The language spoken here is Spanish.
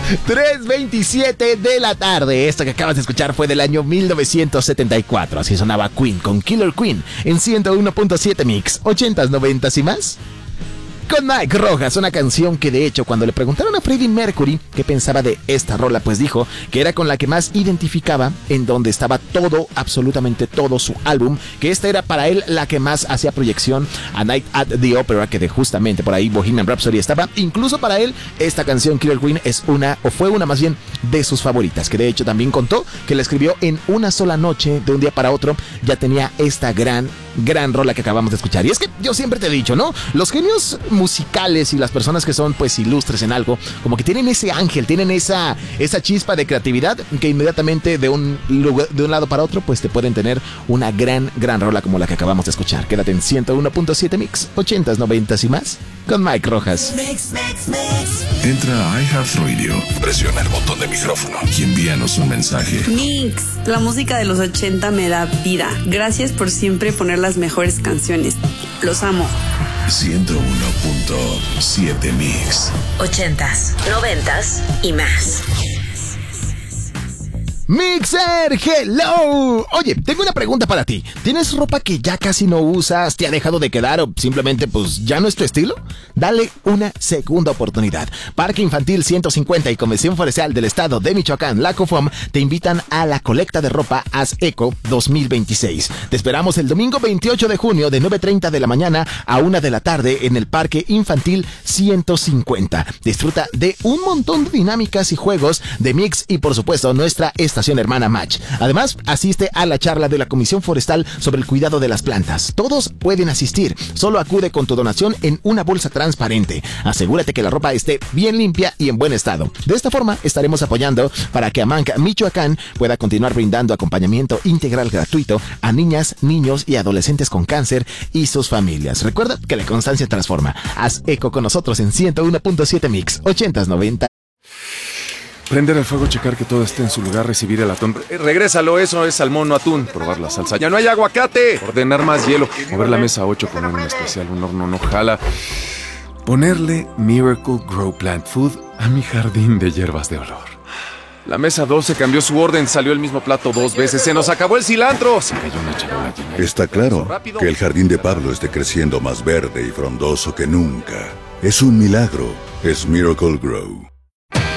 3:27 de la tarde. Esto que acabas de escuchar fue del año 1974. Así sonaba Queen con Killer Queen en 101.7 Mix, 80s, 90s y más. Con Mike Rojas, una canción que de hecho cuando le preguntaron a Freddie Mercury qué pensaba de esta rola, pues dijo que era con la que más identificaba, en donde estaba todo, absolutamente todo su álbum, que esta era para él la que más hacía proyección a Night at the Opera, que de justamente por ahí Bohemian Rhapsody estaba. Incluso para él esta canción Killer Queen es fue una más bien de sus favoritas, que de hecho también contó que la escribió en una sola noche, de un día para otro ya tenía esta gran rola que acabamos de escuchar. Y es que yo siempre te he dicho, ¿no? Los genios musicales y las personas que son pues ilustres en algo, como que tienen ese ángel, tienen esa chispa de creatividad que inmediatamente de un lado para otro pues te pueden tener una gran rola como la que acabamos de escuchar. Quédate en 101.7 Mix, 80s, 90s y más con Mike Rojas. Entra a iHeartRadio, presiona el botón de micrófono y envíanos un mensaje. Mix, la música de los 80 me da vida. Gracias por siempre poner las mejores canciones. Los amo. 101.7 Mix. 80s, 90s y más. Mixer, hello. Oye, tengo una pregunta para ti. ¿Tienes ropa que ya casi no usas, te ha dejado de quedar o simplemente pues ya no es tu estilo? Dale una segunda oportunidad. Parque Infantil 150 y Convención Forestal del Estado de Michoacán, la COFOM, te invitan a la colecta de ropa Haz Eco 2026. Te esperamos el domingo 28 de junio de 9:30 de la mañana a 1 de la tarde en el Parque Infantil 150. Disfruta de un montón de dinámicas y juegos de Mix y por supuesto nuestra estación hermana Match. Además, asiste a la charla de la Comisión Forestal sobre el cuidado de las plantas. Todos pueden asistir. Solo acude con tu donación en una bolsa transparente. Asegúrate que la ropa esté bien limpia y en buen estado. De esta forma, estaremos apoyando para que Amanca, Michoacán, pueda continuar brindando acompañamiento integral gratuito a niñas, niños y adolescentes con cáncer y sus familias. Recuerda que la constancia transforma. Haz eco con nosotros en 101.7 Mix, 80s, 90. Prender el fuego, checar que todo esté en su lugar, recibir el atún. Regrésalo, eso es salmón, no atún. Probar la salsa. ¡Ya no hay aguacate! Ordenar más hielo. Mover la mesa 8, poner un especial, un horno no jala. Ponerle Miracle Grow Plant Food a mi jardín de hierbas de olor. La mesa 12 cambió su orden, salió el mismo plato 2 veces. ¡Se nos acabó el cilantro! Se cayó una charola llena. Está claro que el jardín de Pablo esté creciendo más verde y frondoso que nunca. Es un milagro. Es Miracle Grow.